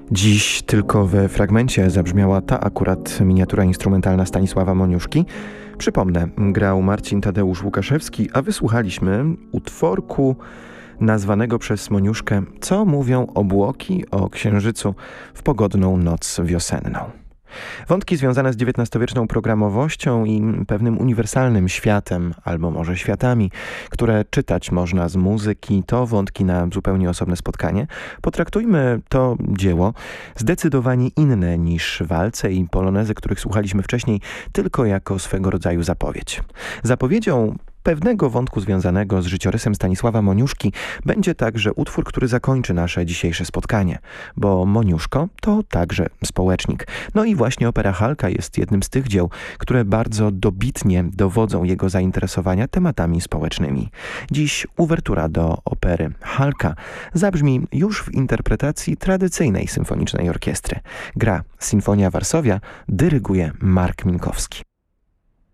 Dziś tylko we fragmencie zabrzmiała ta akurat miniatura instrumentalna Stanisława Moniuszki. Przypomnę, grał Marcin Tadeusz Łukaszewski, a wysłuchaliśmy utworku nazwanego przez Moniuszkę „Co mówią obłoki o księżycu w pogodną noc wiosenną”. Wątki związane z XIX-wieczną programowością i pewnym uniwersalnym światem, albo może światami, które czytać można z muzyki, to wątki na zupełnie osobne spotkanie. Potraktujmy to dzieło zdecydowanie inne niż walce i polonezy, których słuchaliśmy wcześniej, tylko jako swego rodzaju zapowiedź. Zapowiedzią pewnego wątku związanego z życiorysem Stanisława Moniuszki będzie także utwór, który zakończy nasze dzisiejsze spotkanie, bo Moniuszko to także społecznik. No i właśnie opera Halka jest jednym z tych dzieł, które bardzo dobitnie dowodzą jego zainteresowania tematami społecznymi. Dziś uwertura do opery Halka zabrzmi już w interpretacji tradycyjnej symfonicznej orkiestry. Gra Sinfonia Varsovia, dyryguje Mark Minkowski.